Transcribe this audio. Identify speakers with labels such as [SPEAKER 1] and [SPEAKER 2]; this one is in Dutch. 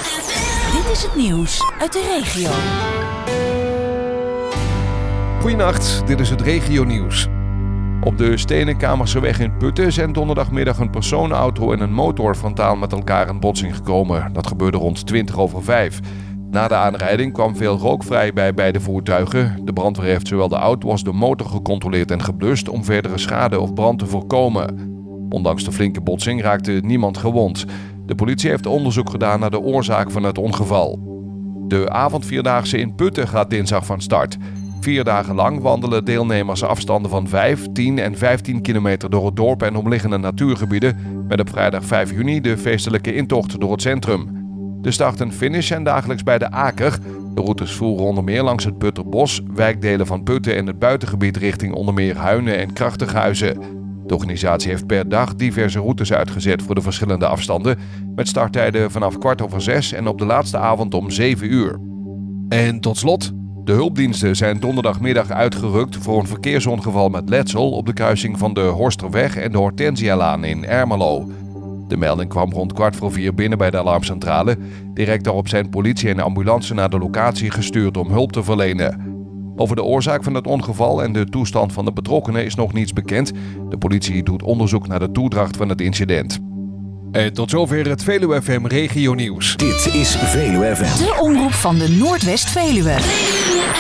[SPEAKER 1] Dit is het nieuws uit de regio.
[SPEAKER 2] Goedenacht, dit is het regionieuws. Op de Stenenkamerseweg in Putten zijn donderdagmiddag een personenauto en een motor frontaal met elkaar in botsing gekomen. Dat gebeurde rond 5:20. Na de aanrijding kwam veel rook vrij bij beide voertuigen. De brandweer heeft zowel de auto als de motor gecontroleerd en geblust om verdere schade of brand te voorkomen. Ondanks de flinke botsing raakte niemand gewond. De politie heeft onderzoek gedaan naar de oorzaak van het ongeval. De avondvierdaagse in Putten gaat dinsdag van start. 4 dagen lang wandelen deelnemers afstanden van 5, 10 en 15 kilometer door het dorp en omliggende natuurgebieden, met op vrijdag 5 juni de feestelijke intocht door het centrum. De start en finish zijn dagelijks bij de Aker. De routes voeren onder meer langs het Putterbos, wijkdelen van Putten en het buitengebied richting onder meer Huinen en Krachtighuizen. De organisatie heeft per dag diverse routes uitgezet voor de verschillende afstanden, met starttijden vanaf 6:15 en op de laatste avond om 7 uur. En tot slot, de hulpdiensten zijn donderdagmiddag uitgerukt voor een verkeersongeval met letsel op de kruising van de Horsterweg en de Hortensialaan in Ermelo. De melding kwam rond 3:15 binnen bij de alarmcentrale. Direct daarop zijn politie en ambulance naar de locatie gestuurd om hulp te verlenen. Over de oorzaak van het ongeval en de toestand van de betrokkenen is nog niets bekend. De politie doet onderzoek naar de toedracht van het incident. En tot zover het Veluwe FM Regionieuws.
[SPEAKER 3] Dit is Veluwe FM.
[SPEAKER 1] De omroep van de Noordwest-Veluwe.